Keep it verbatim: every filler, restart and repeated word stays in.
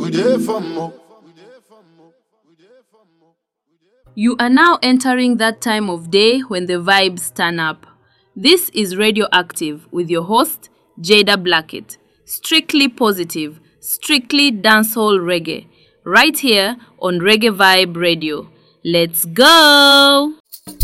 You are now entering that time of day when the vibes turn up. This is Radioactive with your host, Jada Blackett. Strictly positive, strictly dancehall reggae. Right here on Reggae Vibe Radio. Let's go!